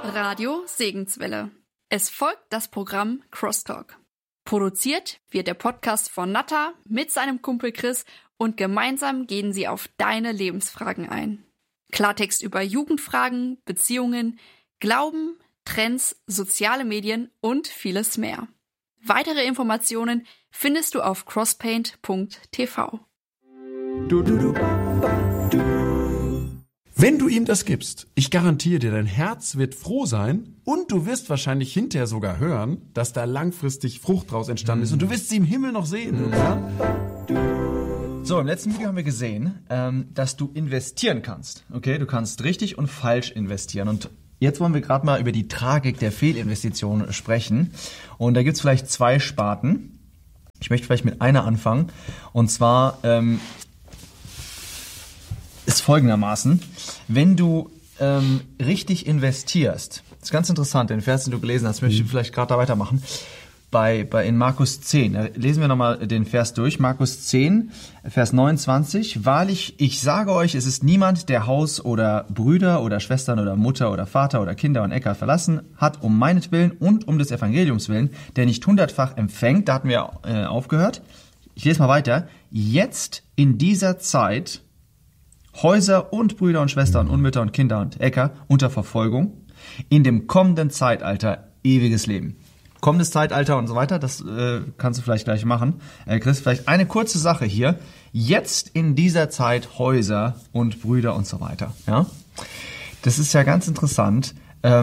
Radio Segenswelle. Es folgt das Programm Crosstalk. Produziert wird der Podcast von Natta mit seinem Kumpel Chris und gemeinsam gehen sie auf deine Lebensfragen ein. Klartext über Jugendfragen, Beziehungen, Glauben, Trends, soziale Medien und vieles mehr. Weitere Informationen findest du auf crosspaint.tv. Wenn du ihm das gibst, ich garantiere dir, dein Herz wird froh sein und du wirst wahrscheinlich hinterher sogar hören, dass da langfristig Frucht draus entstanden ist und du wirst sie im Himmel noch sehen. Ja? So, im letzten Video haben wir gesehen, dass du investieren kannst. Okay, du kannst richtig und falsch investieren. Und jetzt wollen wir gerade mal über die Tragik der Fehlinvestitionen sprechen. Und da gibt es vielleicht zwei Sparten. Ich möchte vielleicht mit einer anfangen. Und zwar ist folgendermaßen, wenn du richtig investierst, das ist ganz interessant, den Vers, den du gelesen hast, möchte ich vielleicht gerade da weitermachen, in Markus 10, da lesen wir nochmal den Vers durch, Markus 10, Vers 29, wahrlich, ich sage euch, es ist niemand, der Haus oder Brüder oder Schwestern oder Mutter oder Vater oder Kinder und Äcker verlassen hat, um meinetwillen und um des Evangeliums willen, der nicht 100-fach empfängt, da hatten wir aufgehört, ich lese mal weiter, jetzt in dieser Zeit Häuser und Brüder und Schwestern und Mütter und Kinder und Äcker unter Verfolgung, in dem kommenden Zeitalter ewiges Leben. Kommendes Zeitalter und so weiter, das kannst du vielleicht gleich machen. Chris, vielleicht eine kurze Sache hier. Jetzt in dieser Zeit Häuser und Brüder und so weiter. Ja? Das ist ja ganz interessant,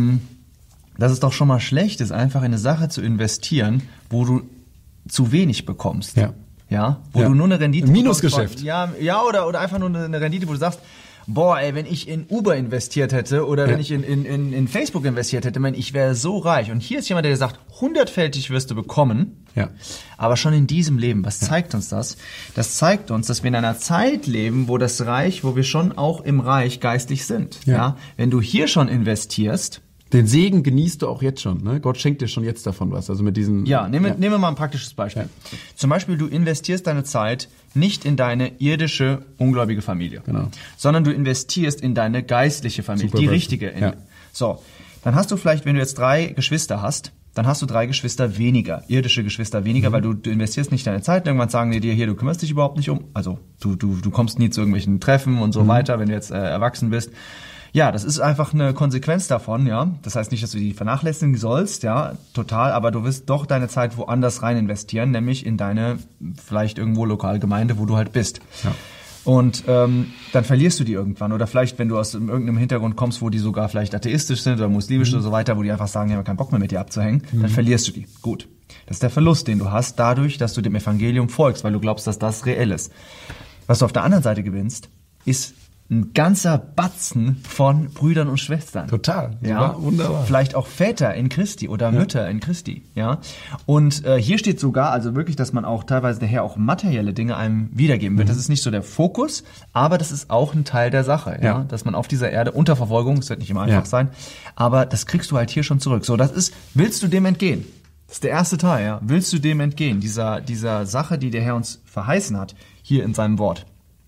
dass es doch schon mal schlecht ist, einfach in eine Sache zu investieren, wo du zu wenig bekommst. Ja. Ja, wo du nur eine Rendite Minusgeschäft. Ja, oder einfach nur eine Rendite, wo du sagst, boah, ey, wenn ich in Uber investiert hätte oder wenn ich in Facebook investiert hätte, ich wäre so reich. Und hier ist jemand, der sagt, 100-fältig wirst du bekommen, aber schon in diesem Leben. Was zeigt uns das? Das zeigt uns, dass wir in einer Zeit leben, wo wir schon auch im Reich geistlich sind. Ja. Wenn du hier schon investierst, den Segen genießt du auch jetzt schon, ne? Gott schenkt dir schon jetzt davon was. Also mit diesen. Nehmen wir mal ein praktisches Beispiel. Ja. Zum Beispiel, du investierst deine Zeit nicht in deine irdische, ungläubige Familie, sondern du investierst in deine geistliche Familie, die richtige. So, dann hast du vielleicht, wenn du jetzt 3 Geschwister hast, dann hast du 3 Geschwister weniger, irdische Geschwister weniger, weil du investierst nicht deine Zeit. Irgendwann sagen die dir, hier, du kümmerst dich überhaupt nicht um. Also du kommst nie zu irgendwelchen Treffen und so weiter, wenn du jetzt erwachsen bist. Ja, das ist einfach eine Konsequenz davon, ja. Das heißt nicht, dass du die vernachlässigen sollst, ja, total, aber du wirst doch deine Zeit woanders rein investieren, nämlich in deine vielleicht irgendwo lokale Gemeinde, wo du halt bist. Ja. Und dann verlierst du die irgendwann. Oder vielleicht, wenn du aus irgendeinem Hintergrund kommst, wo die sogar vielleicht atheistisch sind oder muslimisch oder so weiter, wo die einfach sagen, die haben keinen Bock mehr mit dir abzuhängen, dann verlierst du die. Gut. Das ist der Verlust, den du hast, dadurch, dass du dem Evangelium folgst, weil du glaubst, dass das reell ist. Was du auf der anderen Seite gewinnst, ist ein ganzer Batzen von Brüdern und Schwestern. Total. Ja, wunderbar. Vielleicht auch Väter in Christi oder Mütter in Christi. Ja. Und hier steht sogar, also wirklich, dass man auch teilweise daher auch materielle Dinge einem wiedergeben wird. Das ist nicht so der Fokus, aber das ist auch ein Teil der Sache. Ja. Dass man auf dieser Erde unter Verfolgung, das wird nicht immer einfach sein, aber das kriegst du halt hier schon zurück. So, das ist, willst du dem entgehen? Das ist der erste Teil, ja. Willst du dem entgehen? Dieser Sache, die der Herr uns verheißen hat, hier in seinem Wort.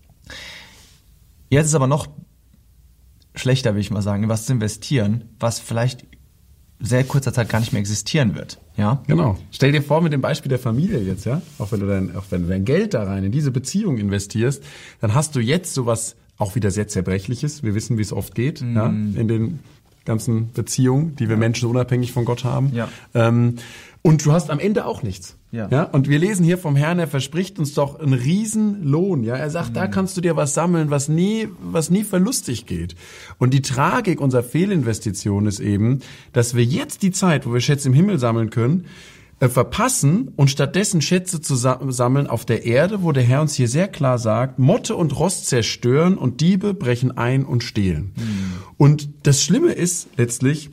Jetzt ist aber noch schlechter, will ich mal sagen, in was zu investieren, was vielleicht sehr kurzer Zeit gar nicht mehr existieren wird. Ja? Genau. Stell dir vor, mit dem Beispiel der Familie jetzt, ja, auch wenn du dein Geld da rein in diese Beziehung investierst, dann hast du jetzt sowas auch wieder sehr Zerbrechliches. Wir wissen, wie es oft geht, ja, in den ganzen Beziehungen, die wir Menschen unabhängig von Gott haben. Ja. Und du hast am Ende auch nichts. Ja. Und wir lesen hier vom Herrn, er verspricht uns doch einen Riesenlohn. Ja, er sagt, da kannst du dir was sammeln, was nie verlustig geht. Und die Tragik unserer Fehlinvestition ist eben, dass wir jetzt die Zeit, wo wir Schätze im Himmel sammeln können, verpassen und stattdessen Schätze zu sammeln auf der Erde, wo der Herr uns hier sehr klar sagt, Motte und Rost zerstören und Diebe brechen ein und stehlen. Und das Schlimme ist letztlich,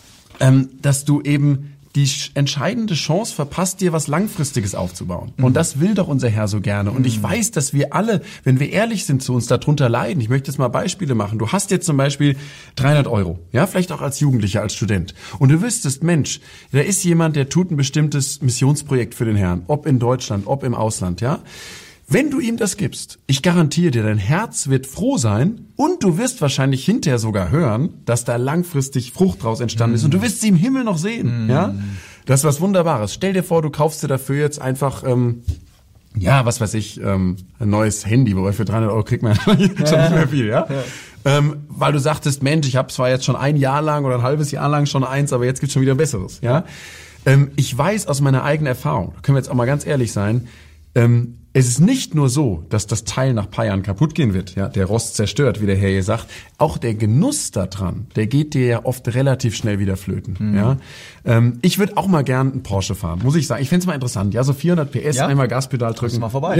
dass du eben die entscheidende Chance verpasst, dir was Langfristiges aufzubauen. Und das will doch unser Herr so gerne. Und ich weiß, dass wir alle, wenn wir ehrlich sind zu uns, darunter leiden. Ich möchte jetzt mal Beispiele machen. Du hast jetzt zum Beispiel 300 €, ja, vielleicht auch als Jugendlicher, als Student. Und du wüsstest, Mensch, da ist jemand, der tut ein bestimmtes Missionsprojekt für den Herrn. Ob in Deutschland, ob im Ausland, ja. Wenn du ihm das gibst, ich garantiere dir, dein Herz wird froh sein und du wirst wahrscheinlich hinterher sogar hören, dass da langfristig Frucht draus entstanden ist und du wirst sie im Himmel noch sehen. Ja, das ist was Wunderbares. Stell dir vor, du kaufst dir dafür jetzt einfach was weiß ich, ein neues Handy, wobei für 300 € kriegt man schon nicht mehr viel, ja? Weil du sagtest, Mensch, ich habe zwar jetzt schon ein Jahr lang oder ein halbes Jahr lang schon eins, aber jetzt gibt's schon wieder ein besseres, ja? Ich weiß aus meiner eigenen Erfahrung, da können wir jetzt auch mal ganz ehrlich sein, es ist nicht nur so, dass das Teil nach ein paar Jahren kaputt gehen wird, ja, der Rost zerstört, wie der Herr hier sagt, auch der Genuss daran, der geht dir ja oft relativ schnell wieder flöten, ja. Ich würde auch mal gern einen Porsche fahren, muss ich sagen. Ich find's mal interessant, ja, so 400 PS, einmal Gaspedal drücken. Mal vorbei.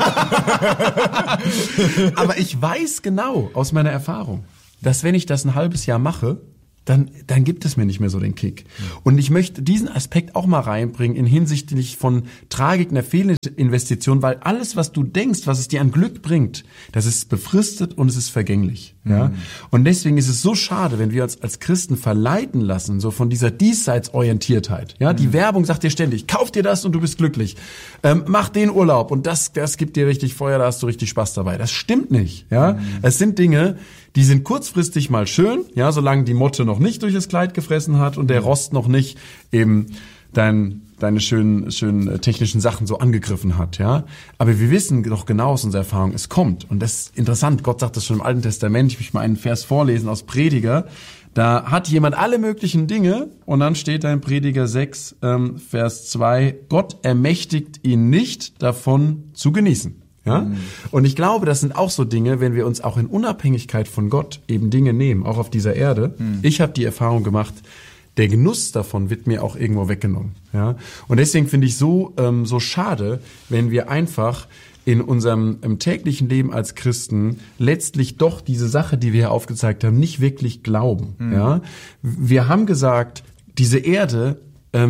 Aber ich weiß genau aus meiner Erfahrung, dass wenn ich das ein halbes Jahr mache, dann gibt es mir nicht mehr so den Kick. Und ich möchte diesen Aspekt auch mal reinbringen in hinsichtlich von Tragik einer Fehlinvestition, weil alles, was du denkst, was es dir an Glück bringt, das ist befristet und es ist vergänglich. Ja? Und deswegen ist es so schade, wenn wir uns als Christen verleiten lassen, so von dieser Diesseitsorientiertheit. Ja? Die Werbung sagt dir ständig, kauf dir das und du bist glücklich. Mach den Urlaub und das gibt dir richtig Feuer, da hast du richtig Spaß dabei. Das stimmt nicht. Ja? Es sind Dinge, die sind kurzfristig mal schön, ja, solange die Motte noch nicht durch das Kleid gefressen hat und der Rost noch nicht eben deine schönen technischen Sachen so angegriffen hat, ja. Aber wir wissen doch genau aus unserer Erfahrung, es kommt. Und das ist interessant, Gott sagt das schon im Alten Testament, ich möchte mal einen Vers vorlesen aus Prediger. Da hat jemand alle möglichen Dinge und dann steht da in Prediger 6, Vers 2, Gott ermächtigt ihn nicht, davon zu genießen. Ja? Und ich glaube, das sind auch so Dinge, wenn wir uns auch in Unabhängigkeit von Gott eben Dinge nehmen, auch auf dieser Erde. Ich habe die Erfahrung gemacht, der Genuss davon wird mir auch irgendwo weggenommen. Ja? Und deswegen finde ich so schade, wenn wir einfach in unserem täglichen Leben als Christen letztlich doch diese Sache, die wir hier aufgezeigt haben, nicht wirklich glauben. Ja? Wir haben gesagt, diese Erde,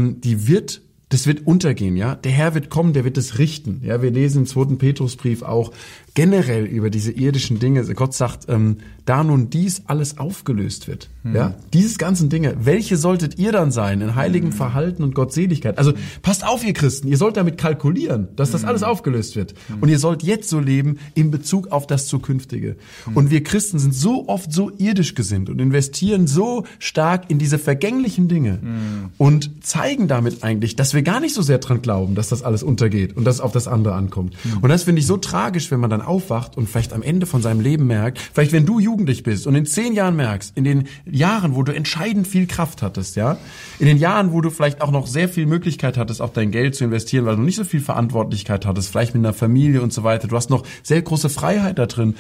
das wird untergehen, ja. Der Herr wird kommen, der wird es richten. Ja, wir lesen im 2. Petrusbrief auch generell über diese irdischen Dinge. Gott sagt, da nun dies alles aufgelöst wird, ja, dieses ganzen Dinge, welche solltet ihr dann sein in heiligem Verhalten und Gottseligkeit? Also passt auf, ihr Christen, ihr sollt damit kalkulieren, dass das alles aufgelöst wird. Und ihr sollt jetzt so leben in Bezug auf das Zukünftige. Und wir Christen sind so oft so irdisch gesinnt und investieren so stark in diese vergänglichen Dinge und zeigen damit eigentlich, dass wir gar nicht so sehr dran glauben, dass das alles untergeht und dass es auf das andere ankommt. Und das finde ich so tragisch, wenn man dann aufwacht und vielleicht am Ende von seinem Leben merkt, vielleicht wenn du jugendlich bist und in 10 Jahren merkst, in den Jahren, wo du entscheidend viel Kraft hattest, ja, in den Jahren, wo du vielleicht auch noch sehr viel Möglichkeit hattest, auch dein Geld zu investieren, weil du nicht so viel Verantwortlichkeit hattest, vielleicht mit einer Familie und so weiter, du hast noch sehr große Freiheit da drin,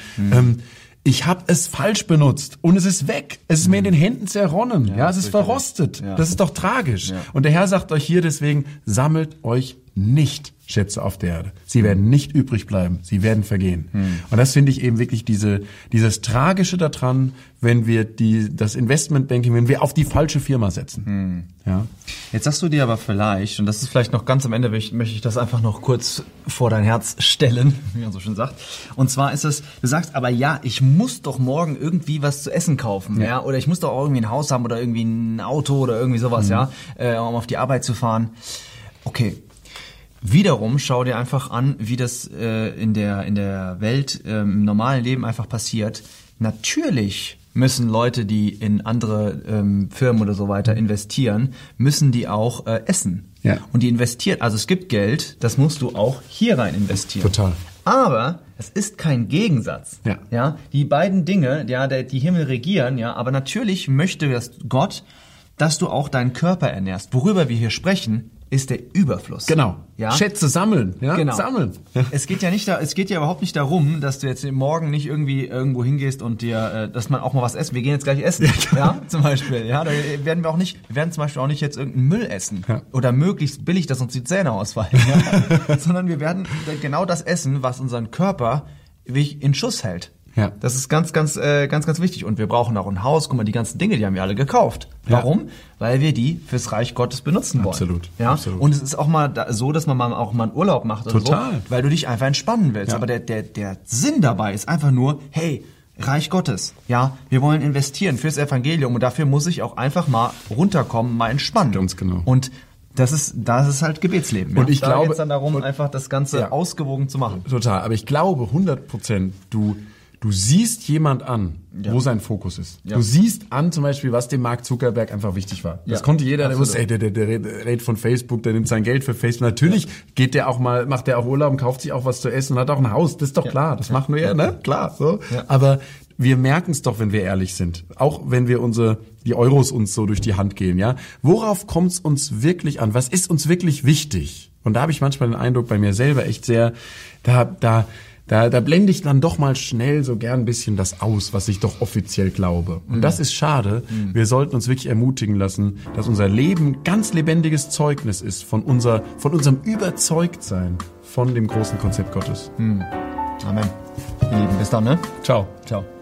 ich habe es falsch benutzt und es ist weg. Es ist mir in den Händen zerronnen. Ja, es ist verrostet. Ja. Das ist doch tragisch. Ja. Und der Herr sagt euch hier deswegen, sammelt euch nicht Schätze auf der Erde. Sie werden nicht übrig bleiben. Sie werden vergehen. Und das finde ich eben wirklich dieses Tragische daran, wenn wir das Investmentbanking, wenn wir auf die falsche Firma setzen. Ja. Jetzt sagst du dir aber vielleicht, und das ist vielleicht noch ganz am Ende, möchte ich das einfach noch kurz vor dein Herz stellen, wie man so schön sagt. Und zwar ist es, du sagst, aber ja, ich muss doch morgen irgendwie was zu essen kaufen, ja, oder ich muss doch auch irgendwie ein Haus haben oder irgendwie ein Auto oder irgendwie sowas, ja, um auf die Arbeit zu fahren. Okay. Wiederum schau dir einfach an, wie das in der Welt im normalen Leben einfach passiert. Natürlich müssen Leute, die in andere Firmen oder so weiter investieren, müssen die auch essen. Ja. Und die investieren, also es gibt Geld, das musst du auch hier rein investieren. Total. Aber es ist kein Gegensatz. Ja. Ja, die beiden Dinge, ja, die Himmel regieren, ja, aber natürlich möchte Gott, dass du auch deinen Körper ernährst. Worüber wir hier sprechen, ist der Überfluss. Genau. Ja? Schätze sammeln. Ja? Genau. Sammeln. Es geht ja überhaupt nicht darum, dass du jetzt morgen nicht irgendwie irgendwo hingehst und dir, dass man auch mal was essen. Wir gehen jetzt gleich essen. Ja, zum Beispiel. Ja, da werden wir werden zum Beispiel auch nicht jetzt irgendeinen Müll essen. Ja. Oder möglichst billig, dass uns die Zähne ausfallen. Ja? Sondern wir werden genau das essen, was unseren Körper in Schuss hält. Ja. Das ist ganz wichtig. Und wir brauchen auch ein Haus. Guck mal, die ganzen Dinge, die haben wir alle gekauft. Warum? Weil wir die fürs Reich Gottes benutzen wollen. Absolut. Ja. Absolut. Und es ist auch mal so, dass man auch mal einen Urlaub macht oder Total. So, weil du dich einfach entspannen willst. Ja. Aber der Sinn dabei ist einfach nur, hey, Reich Gottes. Ja, wir wollen investieren fürs Evangelium und dafür muss ich auch einfach mal runterkommen, mal entspannen. Ganz genau. Und Das ist halt Gebetsleben. Und ich da glaube, geht's dann darum, einfach das Ganze ausgewogen zu machen. Total, aber ich glaube 100%, du siehst jemand an, wo sein Fokus ist. Ja. Du siehst an zum Beispiel, was dem Mark Zuckerberg einfach wichtig war. Das konnte jeder, der wusste, der redet von Facebook, der nimmt sein Geld für Facebook. Natürlich macht der auch Urlaub und kauft sich auch was zu essen und hat auch ein Haus. Das ist doch klar, das machen wir ne? Klar, so. Ja. Aber wir merken es doch, wenn wir ehrlich sind. Auch wenn wir die Euros uns so durch die Hand gehen, ja. Worauf kommt es uns wirklich an? Was ist uns wirklich wichtig? Und da habe ich manchmal den Eindruck bei mir selber echt sehr, da blende ich dann doch mal schnell so gern ein bisschen das aus, was ich doch offiziell glaube. Und das ist schade. Wir sollten uns wirklich ermutigen lassen, dass unser Leben ganz lebendiges Zeugnis ist von unserem Überzeugtsein von dem großen Konzept Gottes. Amen. Ihr Lieben, bis dann, ne? Ciao. Ciao.